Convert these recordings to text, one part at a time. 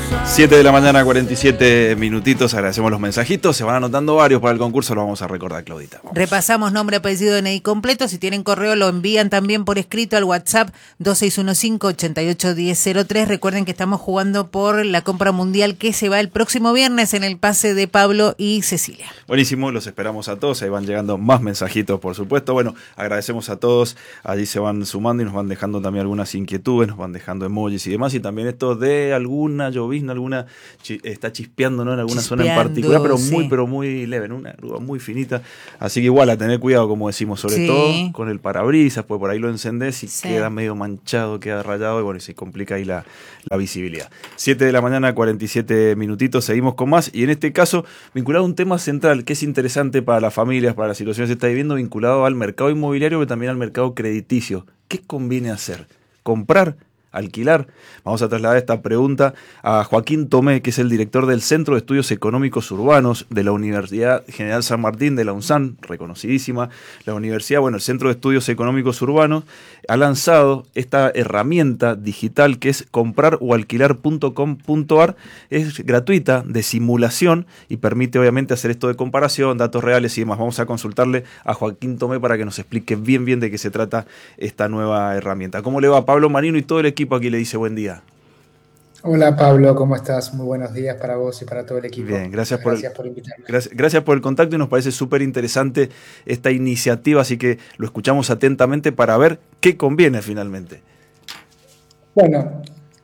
7 de la mañana, 47 minutitos. Agradecemos los mensajitos. Se van anotando varios para el concurso. Lo vamos a recordar, Claudita. Vamos. Repasamos nombre, apellido, DNI completo. Si tienen correo, lo envían también por escrito al WhatsApp 2615-881003. Recuerden que estamos jugando por la compra mundial que se va el próximo viernes en el pase de Pablo y Cecilia. Buenísimo, los esperamos a todos. Ahí van llegando más mensajitos, por supuesto. Bueno, agradecemos a todos. Allí se van sumando y nos van dejando también algunas inquietudes. Nos van dejando emojis y demás. Y también esto de alguna llovizna, está chispeando, ¿no? En alguna zona en particular, pero sí, muy leve, en una grúa muy finita. Así que igual a tener cuidado, como decimos, sobre todo con el parabrisas, pues por ahí lo encendés y queda medio manchado, queda rayado y bueno, y se complica ahí la visibilidad. 7 de la mañana, 47 minutitos, seguimos con más y en este caso vinculado a un tema central que es interesante para las familias, para las situaciones que se está viviendo, vinculado al mercado inmobiliario, pero también al mercado crediticio. ¿Qué conviene hacer? ¿Comprar? ¿Alquilar? Vamos a trasladar esta pregunta a Joaquín Tomé, que es el director del Centro de Estudios Económicos Urbanos de la Universidad General San Martín de la UNSAN, reconocidísima la universidad. Bueno, el Centro de Estudios Económicos Urbanos ha lanzado esta herramienta digital que es compraroalquilar.com.ar. Es gratuita, de simulación y permite obviamente hacer esto de comparación, datos reales y demás. Vamos a consultarle a Joaquín Tomé para que nos explique bien de qué se trata esta nueva herramienta. ¿Cómo le va Pablo Marino y todo el equipo? Aquí le dice buen día. Hola Pablo, ¿cómo estás? Muy buenos días para vos y para todo el equipo. Bien, gracias por invitarme. Gracias por el contacto y nos parece súper interesante esta iniciativa, así que lo escuchamos atentamente para ver qué conviene finalmente. Bueno,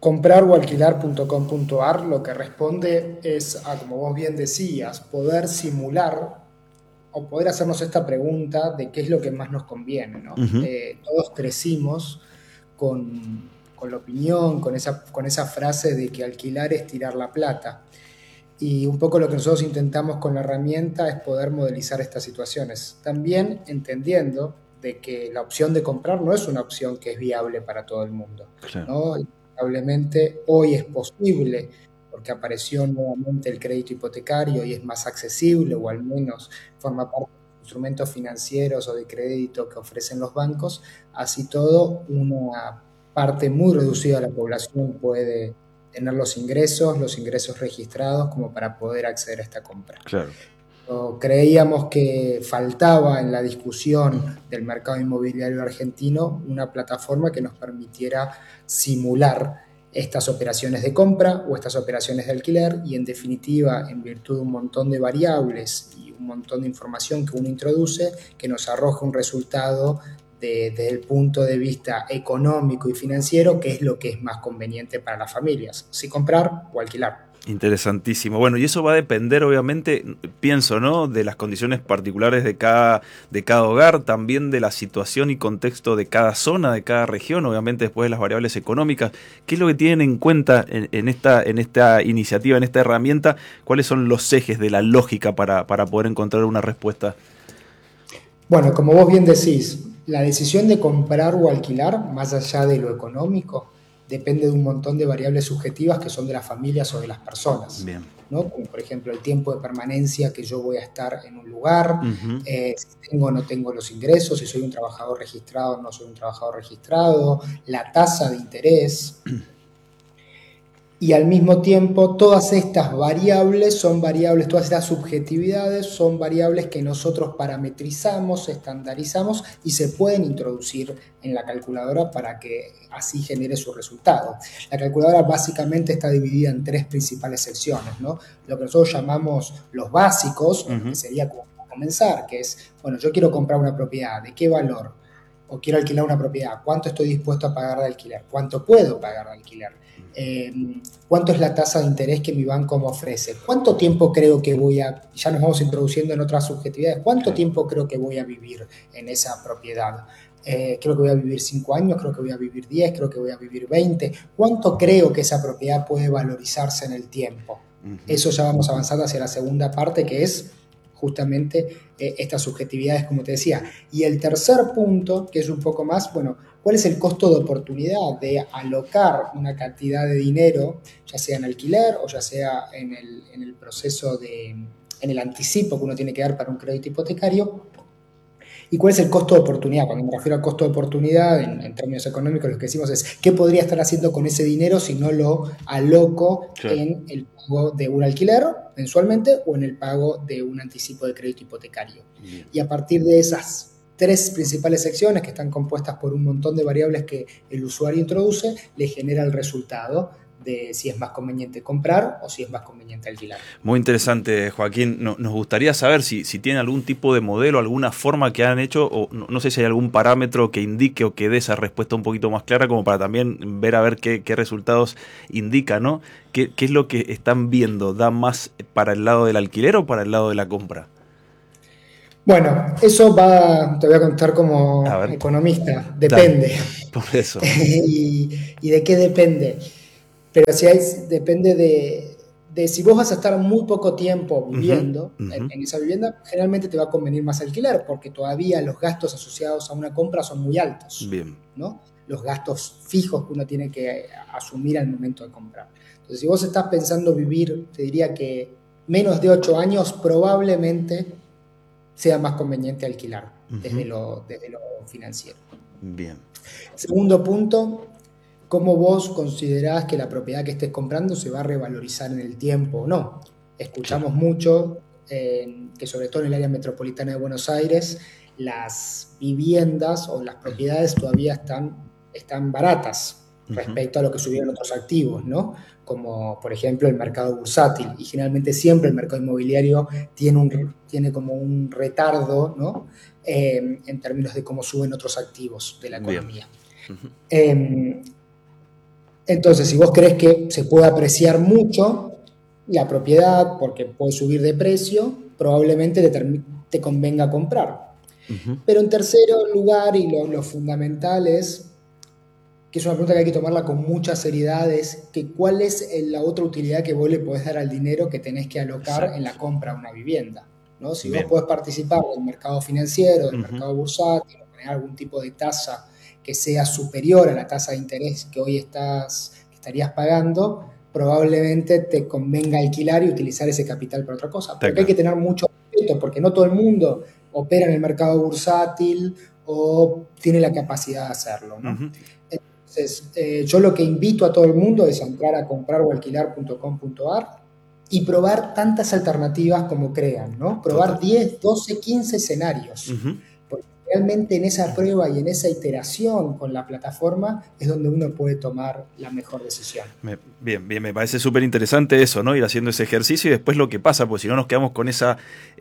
compraroalquilar.com.ar lo que responde es a, como vos bien decías, poder simular o poder hacernos esta pregunta de qué es lo que más nos conviene, ¿no? Todos crecimos con la opinión, con esa frase de que alquilar es tirar la plata. Y un poco lo que nosotros intentamos con la herramienta es poder modelizar estas situaciones. También entendiendo de que la opción de comprar no es una opción que es viable para todo el mundo, claro, ¿no? Lamentablemente hoy es posible porque apareció nuevamente el crédito hipotecario y es más accesible o al menos forma parte de los instrumentos financieros o de crédito que ofrecen los bancos. Así todo, una parte muy reducida de la población puede tener los ingresos registrados como para poder acceder a esta compra. Claro. Creíamos que faltaba en la discusión del mercado inmobiliario argentino una plataforma que nos permitiera simular estas operaciones de compra o estas operaciones de alquiler y en definitiva, en virtud de un montón de variables y un montón de información que uno introduce, que nos arroja un resultado desde el punto de vista económico y financiero, que es lo que es más conveniente para las familias, si comprar o alquilar. Interesantísimo. Bueno, y eso va a depender, obviamente, pienso, ¿no?, de las condiciones particulares de cada hogar, también de la situación y contexto de cada zona, de cada región, obviamente después de las variables económicas. ¿Qué es lo que tienen en cuenta en esta iniciativa, en esta herramienta? ¿Cuáles son los ejes de la lógica para poder encontrar una respuesta? Bueno, como vos bien decís, la decisión de comprar o alquilar, más allá de lo económico, depende de un montón de variables subjetivas que son de las familias o de las personas. Bien. ¿No? Como por ejemplo el tiempo de permanencia que yo voy a estar en un lugar, si tengo o no tengo los ingresos, si soy un trabajador registrado o no soy un trabajador registrado, la tasa de interés. Y al mismo tiempo, todas estas variables son variables, todas estas subjetividades son variables que nosotros parametrizamos, estandarizamos y se pueden introducir en la calculadora para que así genere su resultado. La calculadora básicamente está dividida en tres principales secciones, ¿no? Lo que nosotros llamamos los básicos, que sería como comenzar, que es, bueno, yo quiero comprar una propiedad, ¿de qué valor? O quiero alquilar una propiedad, ¿cuánto estoy dispuesto a pagar de alquiler? ¿Cuánto puedo pagar de alquiler? ¿Cuánto es la tasa de interés que mi banco me ofrece? ¿Cuánto tiempo creo que ya nos vamos introduciendo en otras subjetividades, cuánto tiempo creo que voy a vivir en esa propiedad? Creo que voy a vivir 5 años, creo que voy a vivir 10, creo que voy a vivir 20. ¿Cuánto creo que esa propiedad puede valorizarse en el tiempo? Eso ya vamos avanzando hacia la segunda parte, que es justamente estas subjetividades, como te decía. Y el tercer punto, que es un poco más, bueno, ¿cuál es el costo de oportunidad de alocar una cantidad de dinero, ya sea en alquiler o ya sea en el proceso en el anticipo que uno tiene que dar para un crédito hipotecario, ¿Y cuál es el costo de oportunidad? Cuando me refiero al costo de oportunidad, en términos económicos, lo que decimos es ¿qué podría estar haciendo con ese dinero si no lo aloco en el pago de un alquiler mensualmente o en el pago de un anticipo de crédito hipotecario? Bien. Y a partir de esas 3 principales secciones, que están compuestas por un montón de variables que el usuario introduce, le genera el resultado de si es más conveniente comprar o si es más conveniente alquilar. Muy interesante, Joaquín. Nos gustaría saber si tiene algún tipo de modelo, alguna forma que han hecho, o no sé si hay algún parámetro que indique o que dé esa respuesta un poquito más clara, como para también ver a ver qué resultados indica, ¿no? ¿Qué es lo que están viendo? ¿Da más para el lado del alquiler o para el lado de la compra? Bueno, eso te voy a contar como economista, depende. Dale, por eso. ¿Y de qué depende? Pero depende de si vos vas a estar muy poco tiempo viviendo en esa vivienda, generalmente te va a convenir más alquilar, porque todavía los gastos asociados a una compra son muy altos. Bien. ¿No? Los gastos fijos que uno tiene que asumir al momento de comprar. Entonces, si vos estás pensando vivir, te diría que menos de 8 años, probablemente sea más conveniente alquilar desde lo financiero. Bien. Segundo punto, ¿cómo vos considerás que la propiedad que estés comprando se va a revalorizar en el tiempo o no? Escuchamos mucho que sobre todo en el área metropolitana de Buenos Aires las viviendas o las propiedades todavía están baratas respecto a lo que subieron otros activos, ¿no? Como por ejemplo el mercado bursátil, y generalmente siempre el mercado inmobiliario tiene como un retardo, ¿no? En términos de cómo suben otros activos de la economía. Entonces, si vos crees que se puede apreciar mucho la propiedad porque puede subir de precio, probablemente te convenga comprar. Pero en tercer lugar, y lo fundamental es, que es una pregunta que hay que tomarla con mucha seriedad, es que cuál es la otra utilidad que vos le podés dar al dinero que tenés que alocar en la compra de una vivienda, ¿no? Si vos podés participar del mercado financiero, del mercado bursátil, o tener algún tipo de tasa que sea superior a la tasa de interés que hoy estarías pagando, probablemente te convenga alquilar y utilizar ese capital para otra cosa. Porque hay que tener mucho respeto, porque no todo el mundo opera en el mercado bursátil o tiene la capacidad de hacerlo, ¿no? Entonces, yo lo que invito a todo el mundo es entrar a compraroalquilar.com.ar y probar tantas alternativas como crean, ¿no? Probar 10, 12, 15 escenarios. Porque realmente en esa prueba y en esa iteración con la plataforma es donde uno puede tomar la mejor decisión. Bien, me parece súper interesante eso, ¿no? Ir haciendo ese ejercicio y después lo que pasa, pues si no nos quedamos con esa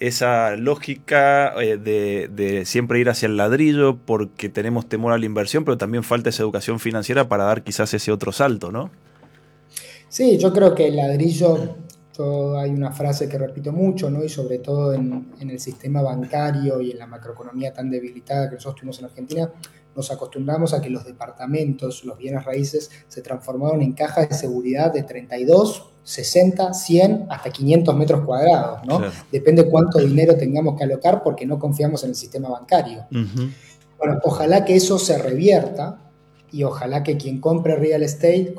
lógica de siempre ir hacia el ladrillo porque tenemos temor a la inversión, pero también falta esa educación financiera para dar quizás ese otro salto, ¿no? Sí, yo creo que el ladrillo, hay una frase que repito mucho, ¿no? Y sobre todo en el sistema bancario y en la macroeconomía tan debilitada que nosotros tuvimos en Argentina, nos acostumbramos a que los departamentos, los bienes raíces, se transformaron en cajas de seguridad de 32, 60, 100, hasta 500 metros cuadrados, ¿no? Claro. Depende cuánto dinero tengamos que alocar porque no confiamos en el sistema bancario. Bueno, ojalá que eso se revierta y ojalá que quien compre real estate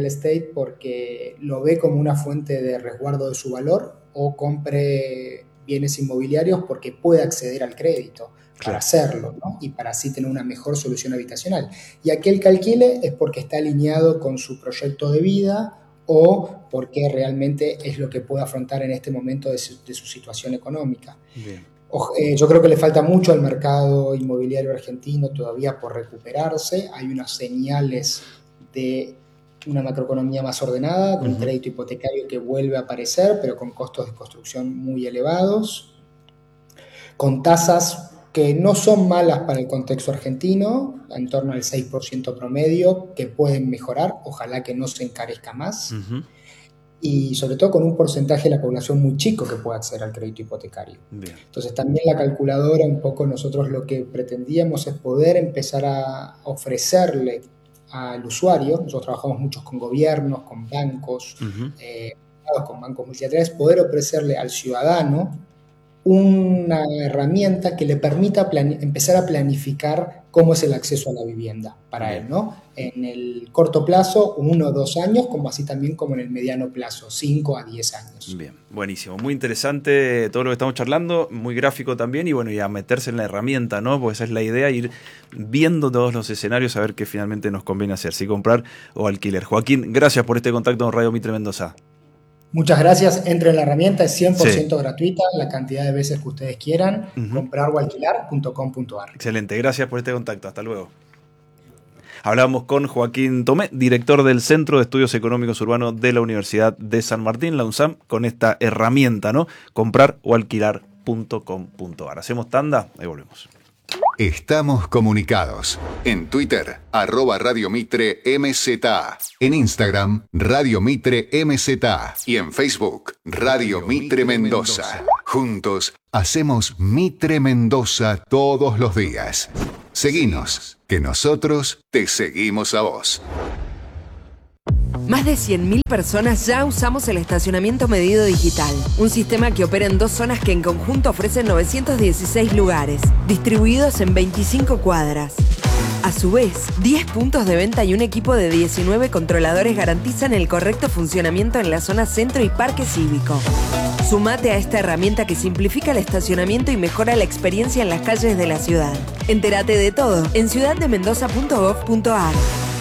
porque lo ve como una fuente de resguardo de su valor, o compre bienes inmobiliarios porque puede acceder al crédito para hacerlo, ¿no? Y para así tener una mejor solución habitacional. Y aquel que alquile es porque está alineado con su proyecto de vida o porque realmente es lo que puede afrontar en este momento de su situación económica. Bien. Yo creo que le falta mucho al mercado inmobiliario argentino todavía por recuperarse. Hay unas señales de una macroeconomía más ordenada, de un crédito hipotecario que vuelve a aparecer, pero con costos de construcción muy elevados, con tasas que no son malas para el contexto argentino, en torno al 6% promedio, que pueden mejorar, ojalá que no se encarezca más. Y sobre todo con un porcentaje de la población muy chico que pueda acceder al crédito hipotecario. Bien. Entonces también la calculadora, un poco nosotros lo que pretendíamos es poder empezar a ofrecerle al usuario, nosotros trabajamos muchos con gobiernos, con bancos, con bancos multilaterales, poder ofrecerle al ciudadano una herramienta que le permita empezar a planificar cómo es el acceso a la vivienda para él, ¿no? En el corto plazo, 1 o 2 años, como así también como en el mediano plazo, 5 a 10 años. Bien, buenísimo. Muy interesante todo lo que estamos charlando, muy gráfico también, y bueno, y a meterse en la herramienta, ¿no? Porque esa es la idea, ir viendo todos los escenarios, a ver qué finalmente nos conviene hacer, si comprar o alquiler. Joaquín, gracias por este contacto con Radio Mitre Mendoza. Muchas gracias. Entre en la herramienta, es 100% gratuita, la cantidad de veces que ustedes quieran, compraroalquilar.com.ar. Excelente, gracias por este contacto. Hasta luego. Hablamos con Joaquín Tomé, director del Centro de Estudios Económicos Urbanos de la Universidad de San Martín, la UNSAM, con esta herramienta, ¿no? compraroalquilar.com.ar. Hacemos tanda, ahí volvemos. Estamos comunicados. En Twitter, @Radio Mitre MZA. En Instagram, Radio Mitre MZA. Y en Facebook, Radio Mitre Mendoza. Juntos, hacemos Mitre Mendoza todos los días. Seguinos, que nosotros te seguimos a vos. Más de 100.000 personas ya usamos el estacionamiento medido digital, un sistema que opera en 2 zonas que en conjunto ofrecen 916 lugares, distribuidos en 25 cuadras. A su vez, 10 puntos de venta y un equipo de 19 controladores garantizan el correcto funcionamiento en la zona centro y parque cívico. Sumate a esta herramienta que simplifica el estacionamiento y mejora la experiencia en las calles de la ciudad. Entérate de todo en ciudaddemendoza.gov.ar.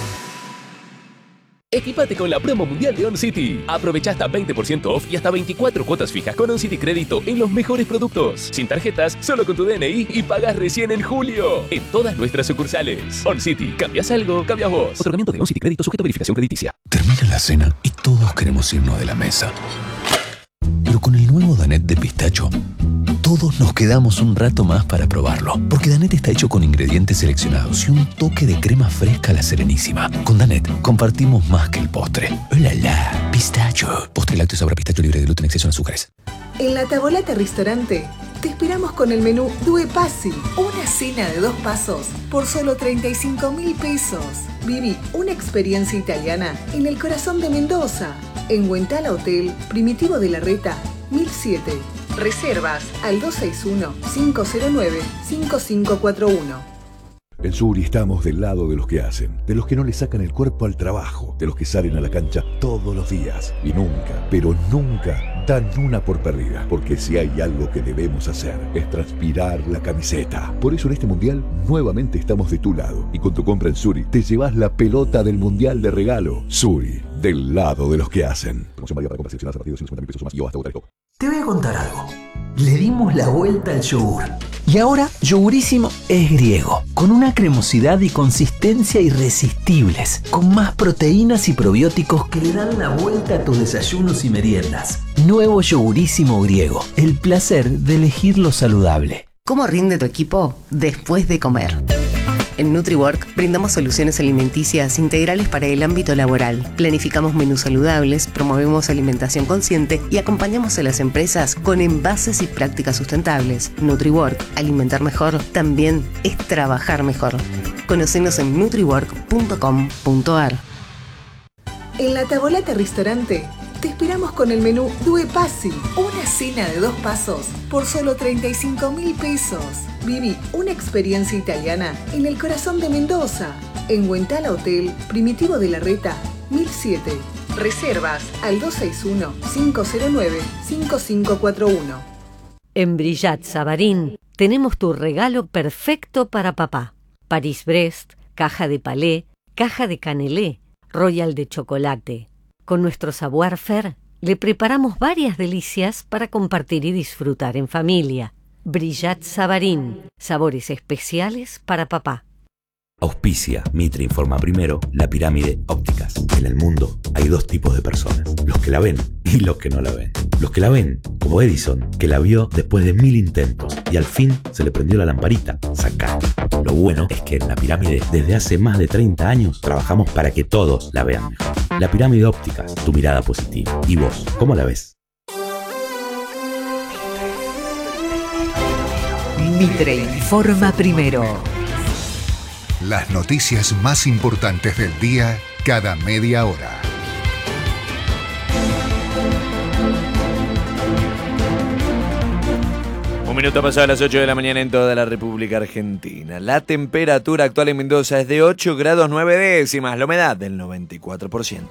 Equipate con la promo mundial de OnCity. Aprovecha hasta 20% off y hasta 24 cuotas fijas con OnCity Crédito en los mejores productos. Sin tarjetas, solo con tu DNI y pagas recién en julio. En todas nuestras sucursales. OnCity. ¿Cambias algo? Cambias vos. Otorgamiento de OnCity Crédito sujeto a verificación crediticia. Termina la cena y todos queremos irnos de la mesa. Pero con el nuevo Danette de pistacho, todos nos quedamos un rato más para probarlo. Porque Danette está hecho con ingredientes seleccionados y un toque de crema fresca a la Serenísima. Con Danette compartimos más que el postre. ¡Hola, la! Pistacho. Postre lácteo sabor a pistacho libre de gluten, exceso en azúcares. En La Tavolata Restaurante te esperamos con el menú Due Passi, una cena de 2 pasos por solo 35.000 pesos. Viví una experiencia italiana en el corazón de Mendoza, en Huentala Hotel, Primitivo de la Reta, 1007. Reservas al 261-509-5541. En Suri estamos del lado de los que hacen, de los que no le sacan el cuerpo al trabajo, de los que salen a la cancha todos los días y nunca, pero nunca dan una por perdida, porque si hay algo que debemos hacer es transpirar la camiseta. Por eso en este mundial nuevamente estamos de tu lado y con tu compra en Suri te llevas la pelota del mundial de regalo. Suri, del lado de los que hacen. Promoción válida para compras seleccionadas a partir de 250.000 pesos o más y o hasta Botarecop. Te voy a contar algo. Le dimos la vuelta al yogur. Y ahora, Yogurísimo es griego, con una cremosidad y consistencia irresistibles, con más proteínas y probióticos que le dan la vuelta a tus desayunos y meriendas. Nuevo Yogurísimo griego, el placer de elegir lo saludable. ¿Cómo rinde tu equipo después de comer? En NutriWork brindamos soluciones alimenticias integrales para el ámbito laboral. Planificamos menús saludables, promovemos alimentación consciente y acompañamos a las empresas con envases y prácticas sustentables. NutriWork, alimentar mejor, también es trabajar mejor. Conocenos en nutriwork.com.ar. En La Tavolata Restaurante te esperamos con el menú Due Passi, una cena de 2 pasos por solo 35.000 pesos. Viví una experiencia italiana en el corazón de Mendoza, en Huentala Hotel, Primitivo de la Reta, 1007. Reservas al 261-509-5541. En Brillat Savarín tenemos tu regalo perfecto para papá. Paris-Brest, caja de palé, caja de canelé, royal de chocolate. Con nuestro savoir-faire le preparamos varias delicias para compartir y disfrutar en familia. Brillat Savarín, sabores especiales para papá. Auspicia Mitre Informa Primero, La Pirámide Ópticas. En el mundo hay 2 tipos de personas, los que la ven y los que no la ven. Los que la ven, como Edison, que la vio después de 1000 intentos y al fin se le prendió la lamparita. Sacá. Lo bueno es que en La Pirámide, desde hace más de 30 años, trabajamos para que todos la vean mejor. La Pirámide Ópticas, tu mirada positiva. ¿Y vos, cómo la ves? Mitre Informa Primero. Las noticias más importantes del día cada media hora. minuto pasado a las 8 de la mañana en toda la República Argentina. La temperatura actual en Mendoza es de 8 grados 9 décimas, la humedad del 94%.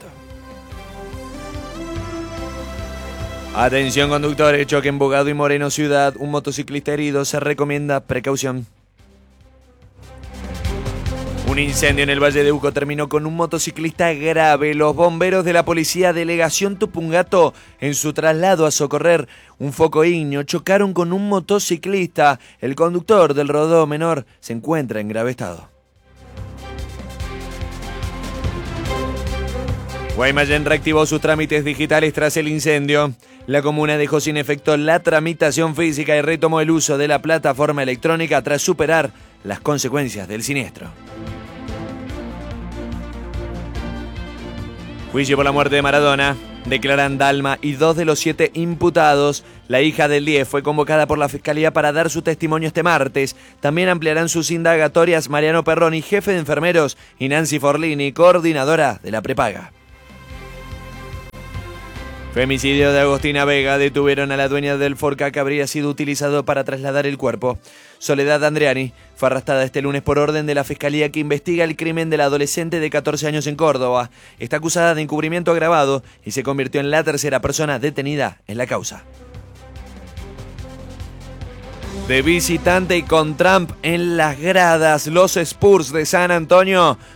Atención conductores, choque en Bogado y Moreno Ciudad, un motociclista herido, se recomienda precaución. Un incendio en el Valle de Uco terminó con un motociclista grave. Los bomberos de la policía Delegación Tupungato, en su traslado a socorrer un foco ígneo, chocaron con un motociclista. El conductor del rodó menor se encuentra en grave estado. Guaymallén reactivó sus trámites digitales tras el incendio. La comuna dejó sin efecto la tramitación física y retomó el uso de la plataforma electrónica tras superar las consecuencias del siniestro. Juicio por la muerte de Maradona. Declaran Dalma y 2 de los 7 imputados. La hija del 10 fue convocada por la Fiscalía para dar su testimonio este martes. También ampliarán sus indagatorias Mariano Perroni, jefe de enfermeros, y Nancy Forlini, coordinadora de la prepaga. Femicidio de Agostina Vega. Detuvieron a la dueña del Forca que habría sido utilizado para trasladar el cuerpo. Soledad Andreani fue arrestada este lunes por orden de la Fiscalía que investiga el crimen de la adolescente de 14 años en Córdoba. Está acusada de encubrimiento agravado y se convirtió en la tercera persona detenida en la causa. De visitante y con Trump en las gradas, los Spurs de San Antonio